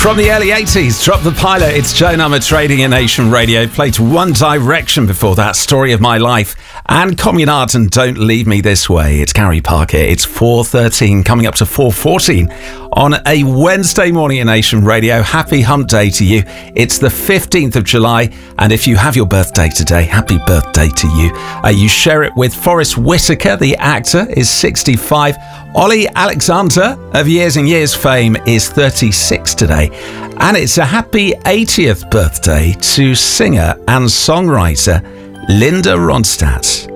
From the early 80s, Drop the Pilot, it's Joe Nummer trading in Nation Radio. Played One Direction before that, Story of My Life, and Communard and Don't Leave Me This Way. It's Gary Parker. It's 4:13, coming up to 4:14 on a Wednesday morning in Nation Radio. Happy Hump Day to you. It's the 15th of July, and if you have your birthday today, happy birthday to you. You share it with Forrest Whitaker, the actor, is 65. Ollie Alexander of Years and Years fame is 36 today. And it's a happy 80th birthday to singer and songwriter Linda Ronstadt.